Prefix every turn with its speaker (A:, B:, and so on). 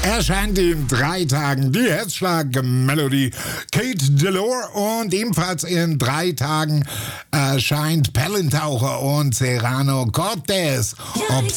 A: erscheint in 3 Tagen die Herzschlag-Melodie Kate Delore und ebenfalls in 3 Tagen erscheint Pellentaucher und Serrano Cortez. Ob